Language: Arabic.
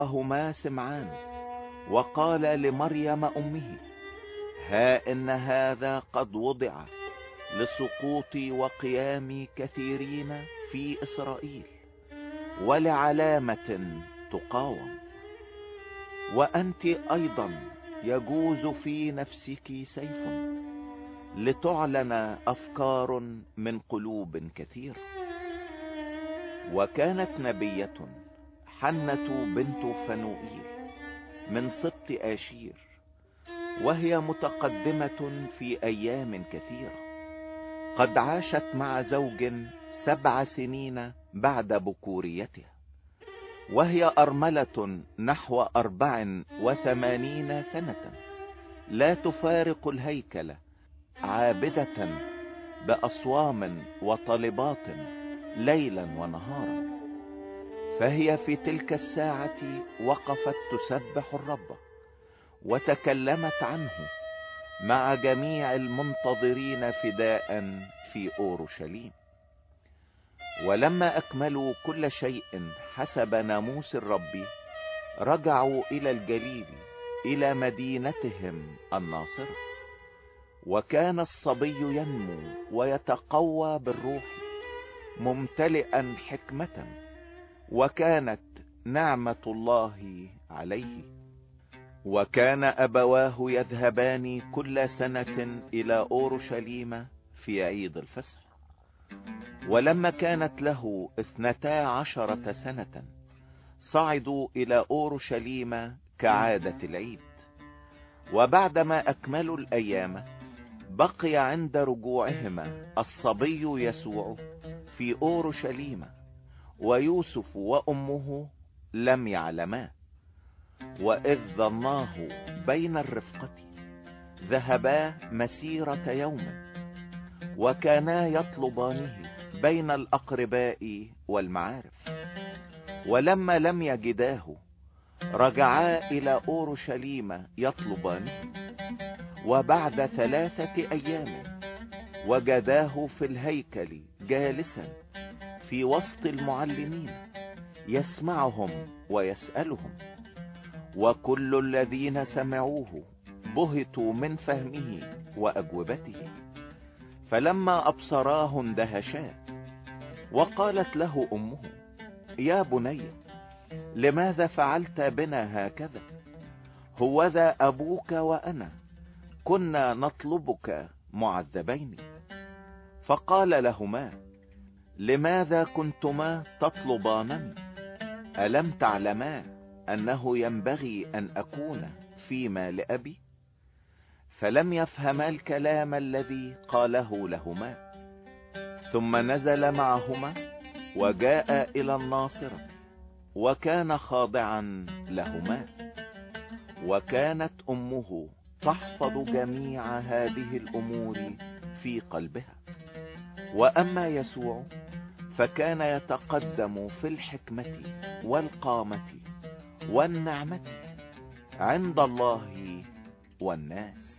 توطأهما سمعان وقال لمريم أمه: ها إن هذا قد وضع لسقوط وقيام كثيرين في إسرائيل ولعلامة تقاوم. وأنت أيضا يجوز في نفسك سيف لتعلن أفكار من قلوب كثيرة. وكانت نبية حنة بنت فنوئيل من سبط آشير، وهي متقدمة في أيام كثيرة، قد عاشت مع زوج 7 سنين بعد بكوريتها، وهي أرملة نحو 84 سنة، لا تفارق الهيكل، عابدة بأصوام وطلبات ليلا ونهارا. فهي في تلك الساعة وقفت تسبح الرب وتكلمت عنه مع جميع المنتظرين فداء في أورشليم. ولما أكملوا كل شيء حسب ناموس الرب رجعوا إلى الجليل إلى مدينتهم الناصرة. وكان الصبي ينمو ويتقوى بالروح ممتلئا حكمة، وكانت نعمة الله عليه. وكان أبواه يذهبان كل سنة إلى أورشليم في عيد الفصح. ولما كانت له 12 سنة صعدوا إلى أورشليم كعادة العيد. وبعدما أكملوا الأيام بقي عند رجوعهما الصبي يسوع في أورشليم، ويوسف وأمه لم يعلما. وإذ ظناه بين الرفقة ذهبا مسيرة يوم، وكانا يطلبانه بين الأقرباء والمعارف. ولما لم يجداه رجعا إلى أورشليم يطلبانه. وبعد 3 أيام وجداه في الهيكل جالسا في وسط المعلمين يسمعهم ويسألهم. وكل الذين سمعوه بهتوا من فهمه وأجوبته. فلما أبصراه اندهشا. وقالت له أمه: يا بني، لماذا فعلت بنا هكذا؟ هوذا أبوك وأنا كنا نطلبك معذبين. فقال لهما: لماذا كنتما تطلبانني؟ ألم تعلما أنه ينبغي أن أكون فيما لأبي؟ فلم يفهما الكلام الذي قاله لهما. ثم نزل معهما وجاء إلى الناصرة، وكان خاضعا لهما. وكانت أمه تحفظ جميع هذه الأمور في قلبها. وأما يسوع فكان يتقدم في الحكمة والقامة والنعمة عند الله والناس.